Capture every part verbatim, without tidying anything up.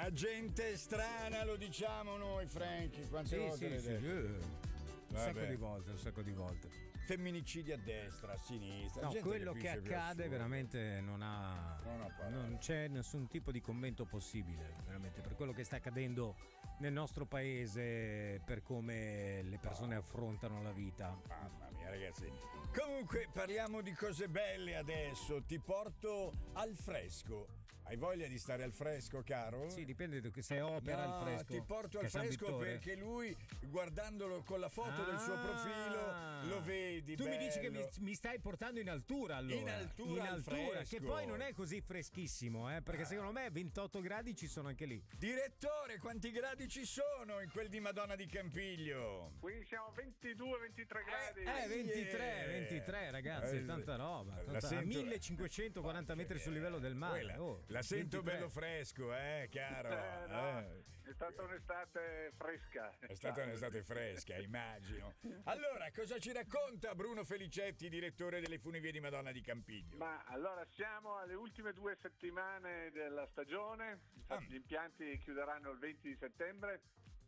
La gente strana, lo diciamo noi, Franky. Quante Sì, volte sì, l'hai sì, detto? sì. Un sacco di volte, un sacco di volte. Femminicidi a destra, a sinistra. No, gente quello che capisce più accade assurdo. veramente non ha, Non ha parole. non c'è nessun tipo di commento possibile, veramente, per quello che sta accadendo nel nostro paese, per come le persone affrontano la vita. Mamma mia, ragazzi. Comunque parliamo di cose belle adesso. Ti porto al fresco. Hai voglia di stare al fresco, caro? Sì, dipende da che se opera No, al fresco. ti porto al che San fresco Vittore. perché lui, guardandolo con la foto del suo Ah. profilo, lo vedi Tu bello. mi dici che mi, mi stai portando in altura allora. In altura In al altura, fresco. che poi non è così freschissimo, eh, perché secondo me ventotto gradi ci sono anche lì. Direttore, quanti gradi ci sono in quel di Madonna di Campiglio? Qui siamo ventidue ventitré gradi. Eh, ventitré, yeah. ventitré ragazzi, Eh, tanta roba. la Tanta, a sento- millecinquecentoquaranta metri sul livello del mare. Quella- Oh, la sento ventitré. bello fresco, eh, caro. Eh, no, Eh. È stata un'estate fresca. È stata un'estate fresca, immagino. Allora, cosa ci racconta Bruno Felicetti, direttore delle Funivie di Madonna di Campiglio? Ma allora siamo alle ultime due settimane della stagione, infatti Ah. gli impianti chiuderanno il venti di settembre,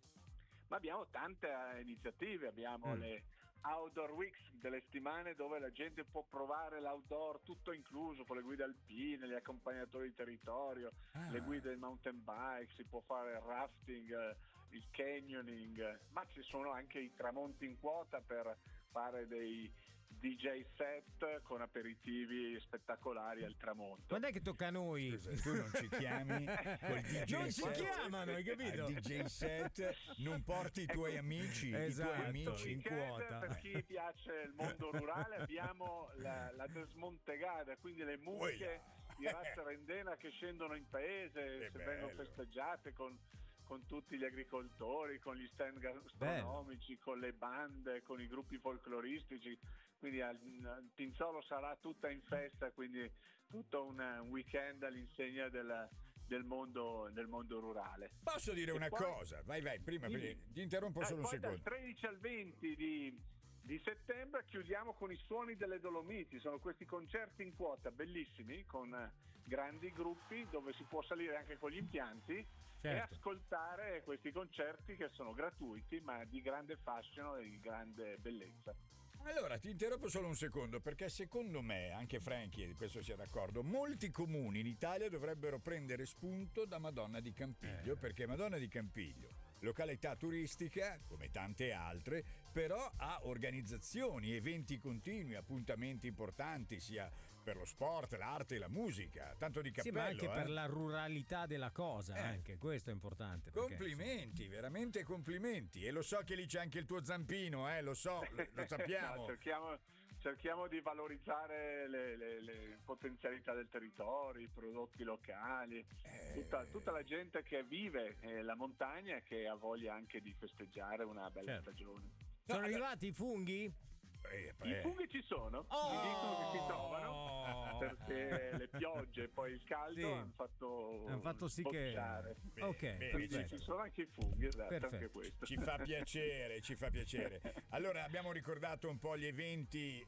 ma abbiamo tante eh, iniziative, abbiamo Mm. le Outdoor Weeks, delle settimane dove la gente può provare l'outdoor tutto incluso, con le guide alpine, gli accompagnatori di territorio, Ah. le guide del mountain bike, si può fare il rafting, eh, il canyoning, eh, ma ci sono anche i tramonti in quota per fare dei D J set con aperitivi spettacolari al tramonto. Quando è che tocca a noi? Scusa, tu non ci chiami col D J Non ci set? chiamano, hai capito? Al D J set non porti i tuoi amici, Esatto. i tuoi amici. in Weekend, quota. per chi piace il mondo rurale abbiamo la, la desmontegada, quindi le mucche Uela. di razza rendena che scendono in paese, Che se vengono bello. festeggiate con, con tutti gli agricoltori, con gli stand gastronomici, con le bande, con i gruppi folcloristici, quindi al, al Pinzolo sarà tutta in festa, quindi tutto un, un weekend all'insegna della del mondo, del mondo rurale. Posso dire E una poi- cosa? Vai, vai, prima, Sì. prima ti interrompo Eh, solo un poi secondo. dal tredici al venti di, di settembre chiudiamo con i Suoni delle Dolomiti, sono questi concerti in quota bellissimi con eh, grandi gruppi dove si può salire anche con gli impianti Certo. e ascoltare questi concerti che sono gratuiti ma di grande fascino e di grande bellezza. Allora, ti interrompo solo un secondo, perché secondo me, anche Frankie di questo sia d'accordo, molti comuni in Italia dovrebbero prendere spunto da Madonna di Campiglio, Eh. perché Madonna di Campiglio, località turistica, come tante altre, però ha organizzazioni, eventi continui, appuntamenti importanti, sia per lo sport, l'arte e la musica. Tanto di Sì, cappello, ma anche eh. per la ruralità della cosa, Eh. anche questo è importante. perché, Complimenti, veramente complimenti. E lo so che lì c'è anche il tuo zampino, eh, lo so, lo, lo sappiamo. No, cerchiamo, cerchiamo di valorizzare le, le- le potenzialità del territorio, i prodotti locali, Eh. tutta, tutta la gente che vive eh, la montagna e che ha voglia anche di festeggiare una bella Certo. stagione. Sono No, arrivati i funghi? Eh, I eh. funghi ci sono, Oh! mi dicono che si trovano perché le piogge e poi il caldo Sì. hanno fatto, Hanno fatto sì che- bocciare. Bene, Ok, bene, Quindi perfetto. ci sono anche i funghi, esatto, Perfetto. anche questo. Ci fa piacere, ci fa piacere. Allora abbiamo ricordato un po' gli eventi